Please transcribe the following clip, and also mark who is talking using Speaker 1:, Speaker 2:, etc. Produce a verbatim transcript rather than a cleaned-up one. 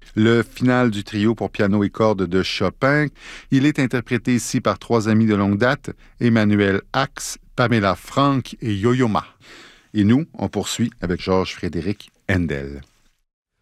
Speaker 1: Le final du trio pour piano et cordes de Chopin. Il est interprété ici par trois amis de longue date, Emmanuel Ax, Pamela Frank et Yo-Yo Ma. Et nous, on poursuit avec Georges Frédéric Handel.